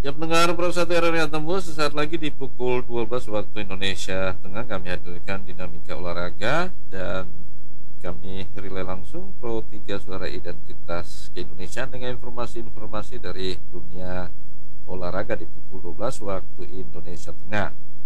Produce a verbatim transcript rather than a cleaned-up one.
Ya pendengar Pro satu R R I Tembus, sesaat lagi di pukul dua belas waktu Indonesia Tengah kami hadirkan dinamika olahraga dan kami relay langsung Pro tiga Suara Identitas Keindonesiaan dengan informasi-informasi dari dunia olahraga di pukul dua belas waktu Indonesia Tengah.